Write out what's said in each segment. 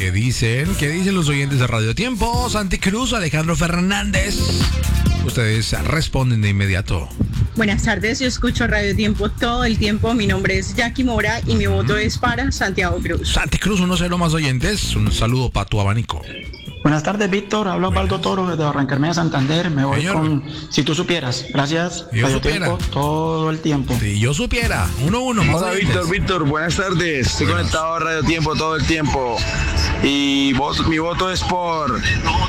¿Qué dicen? ¿Qué dicen los oyentes de Radio Tiempo? Santi Cruz, Alejandro Fernández. Ustedes responden de inmediato. Buenas tardes, yo escucho Radio Tiempo todo el tiempo. Mi nombre es Jackie Mora y mi voto es para Santiago Cruz. Santi Cruz, 1-0 más oyentes. Un saludo para tu abanico. Buenas tardes, Víctor. Hablo Osvaldo Toro desde Barranquilla, Santander. Me voy con Si tú supieras. Gracias. Yo Radio supiera. Tiempo todo el tiempo. Si yo supiera. 1-1 más Hola oyentes. Víctor, buenas tardes. Estoy conectado a Radio Tiempo todo el tiempo. Y mi voto es por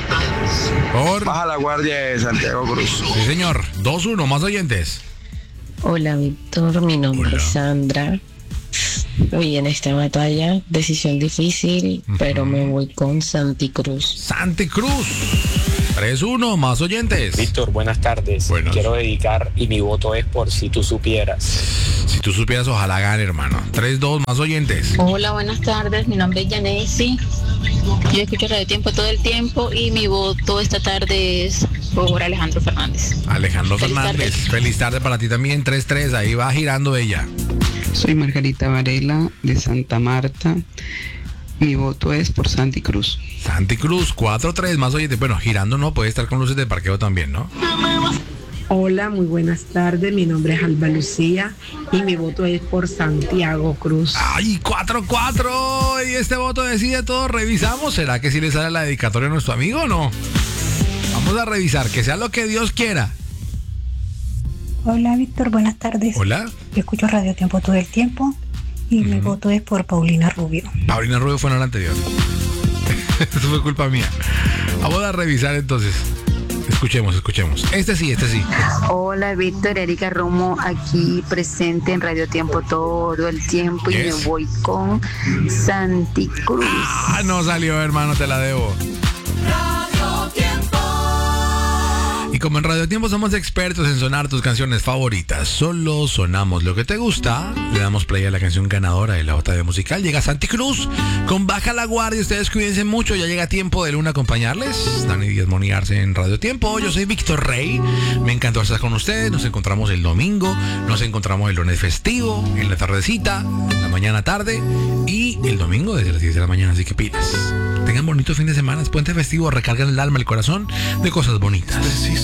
Baja la Guardia de Santiago Cruz. Sí, señor. 2-1 más oyentes. Hola Víctor, mi nombre es Sandra. Hoy en esta batalla, decisión difícil, pero me voy con Santi Cruz. Santi Cruz. 3-1 más oyentes. Víctor, buenas tardes. Buenas. Quiero dedicar y mi voto es por Si tú supieras. Si tú supieras, ojalá gane, hermano. 3-2 más oyentes. Hola, buenas tardes. Mi nombre es Yanesi. Yo escucho Radio Tiempo todo el tiempo y mi voto esta tarde es por Alejandro Fernández. Alejandro Feliz Fernández. tarde. Feliz tarde para ti también. 3-3. Ahí va girando ella. Soy Margarita Varela de Santa Marta. Mi voto es por Santi Cruz. Santi Cruz. 4-3 más oyentes. Bueno, girando no puede estar con luces de parqueo también, ¿no? Hola, muy buenas tardes. Mi nombre es Alba Lucía y mi voto es por Santiago Cruz. ¡Ay, 4-4! Y este voto decide todo. Revisamos. ¿Será que sí le sale la dedicatoria a nuestro amigo o no? Vamos a revisar. Que sea lo que Dios quiera. Hola Víctor, buenas tardes. Hola. Yo escucho Radio Tiempo todo el tiempo y mi voto es por Paulina Rubio. Paulina Rubio fue en el anterior. Eso fue culpa mía. Vamos a revisar entonces. Escuchemos. Este sí. Hola Víctor, Erika Romo aquí presente en Radio Tiempo todo el tiempo y me voy con Santi Cruz. Ah, no salió, hermano, te la debo. Y como en Radio Tiempo somos expertos en sonar tus canciones favoritas, solo sonamos lo que te gusta, le damos play a la canción ganadora de la batalla musical. Llega Santi Cruz con Baja la Guardia. Ustedes cuídense mucho, ya llega tiempo de Luna acompañarles. Dani Díaz Moniarse en Radio Tiempo. Yo soy Víctor Rey, me encantó estar con ustedes. Nos encontramos el domingo, nos encontramos el lunes festivo, en la tardecita, en la mañana tarde y el domingo desde las 10 de la mañana, así que pilas. Tengan bonito fin de semana, es puente festivo, recargan el alma, el corazón de cosas bonitas.